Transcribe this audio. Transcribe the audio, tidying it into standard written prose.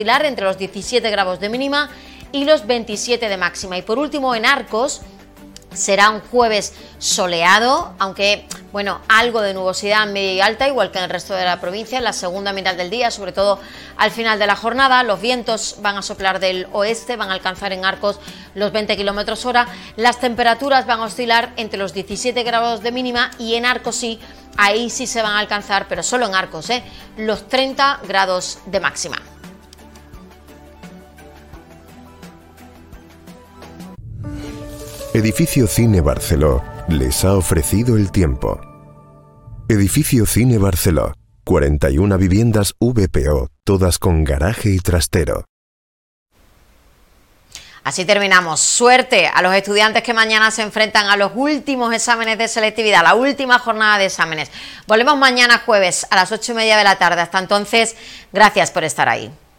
oscilar entre los 17 grados de mínima y los 27 de máxima. Y por último, en Arcos será un jueves soleado, aunque bueno, algo de nubosidad media y alta, igual que en el resto de la provincia, en la segunda mitad del día, sobre todo al final de la jornada. Los vientos van a soplar del oeste, van a alcanzar en Arcos los 20 kilómetros hora. Las temperaturas van a oscilar entre los 17 grados de mínima y en Arcos sí, ahí sí se van a alcanzar, pero solo en Arcos, los 30 grados de máxima. Edificio Cine Barceló les ha ofrecido el tiempo. Edificio Cine Barceló, 41 viviendas VPO, todas con garaje y trastero. Así terminamos. Suerte a los estudiantes que mañana se enfrentan a los últimos exámenes de selectividad, la última jornada de exámenes. Volvemos mañana jueves a las 8:30 de la tarde. Hasta entonces, gracias por estar ahí.